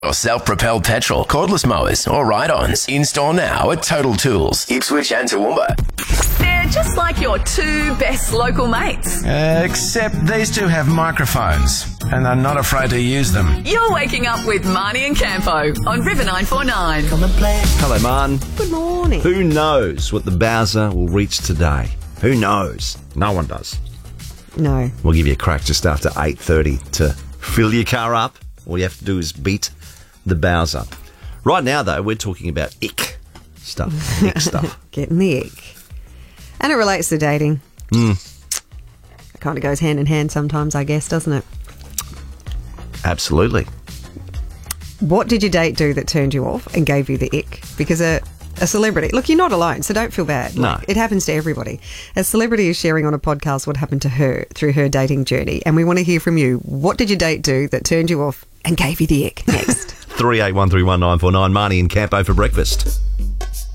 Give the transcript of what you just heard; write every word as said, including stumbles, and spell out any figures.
Or self-propelled petrol, cordless mowers, or ride-ons. In-store now at Total Tools, Ipswich and Toowoomba. They're just like your two best local mates. Uh, except these two have microphones, and they're not afraid to use them. You're waking up with Marnie and Campo on River nine four nine. Hello, Man. Good morning. Who knows what the Bowser will reach today? Who knows? No one does. No. We'll give you a crack just after eight thirty to fill your car up. All you have to do is beat the Bowser. Right now, though, we're talking about ick stuff. Ick stuff. Getting the ick. And it relates to dating. Mm. It kind of goes hand in hand sometimes, I guess, doesn't it? Absolutely. What did your date do that turned you off and gave you the ick? Because a, a celebrity... Look, you're not alone, so don't feel bad. No. Like, it happens to everybody. A celebrity is sharing on a podcast what happened to her through her dating journey, and we want to hear from you. What did your date do that turned you off and gave you the ick? Next. three eight one three one nine four nine, Marnie and Campo for breakfast.